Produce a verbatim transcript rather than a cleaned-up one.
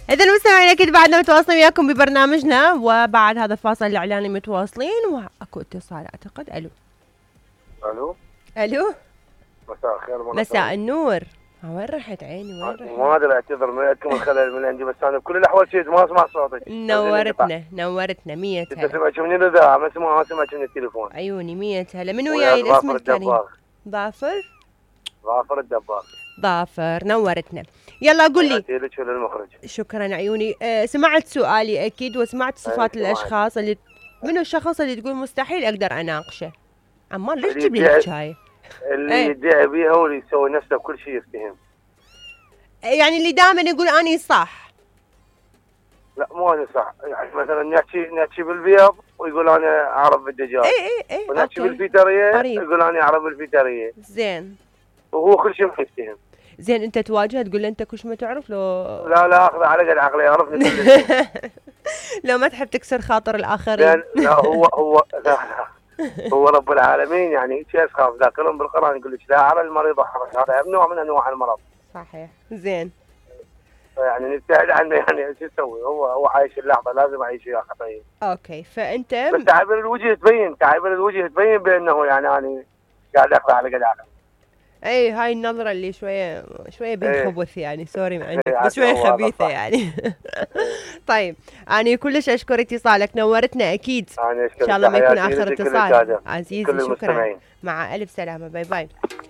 إذا مستمعين أكيد بعدنا متواصلين وياكم ببرنامجنا، وبعد هذا الفاصل الإعلاني متواصلين وأكو اتصال أعتقد. ألو الو ألو مساء الخير. مساء النور. وين رحت عيني وين رحت؟ ما ادري اعتذر منكم الخلل من عندي، بس انا بكل الاحوال شيء ما اسمع صوتك. نورتنا نورتنا مية هلا. انت سمعت مني الاذاعه ما سمع ما سمعت من التليفون. عيوني مية هلا. من وياي الاسم الكريم؟ ظافر ظافر الدباغ. ظافر نورتنا. يلا قول لي. للمخرج. شكرا عيوني. أه سمعت سؤالي اكيد وسمعت صفات الاشخاص اللي منو الشخص اللي تقول مستحيل اقدر اناقشه. عمار ليش تجيب لي الحكايه؟ اللي يدعي بيها واللي يسوي نفسه بكل شيء يفتهم. يعني اللي دائما يقول اني صح. لا مو انا صح، يعني مثلا نحكي نحكي بالبيض ويقول انا اعرف بالدجاج. اي اي اي ونحكي بالفيتريه يقول انا اعرف بالفيتريه. زين. وهو كل شيء ما يفتهم. زين انت تواجهه تقول له انت كلش ما تعرف لو لا لا اخذ على قد عقلي يعرفني كل شيء. لو ما تحب تكسر خاطر الاخرين. لا هو هو لا لا هو رب العالمين يعني شيء اسخاف ذاكرهم بالقران يقول لك لا على المريض حرج، هذا نوع من انواع المرض. صحيح. زين. يعني نبتعد عنه، يعني شو نسوي؟ هو هو عايش اللحظه لازم اعيش فيها خطيه. اوكي فانت بس تعابير الوجه تبين تعابير الوجه تبين بانه يعني يعني قاعد اخذ على قد عقلي. اي هاي النظرة اللي شوية شوية بين خبث يعني سوري ما عندك ايه بس شوية خبيثة يعني. طيب أنا كلش أشكر اتصالك نورتنا أكيد. إن شاء الله ما يكون آخر اتصال. عزيزي شكرا. مع ألف سلامة. باي باي.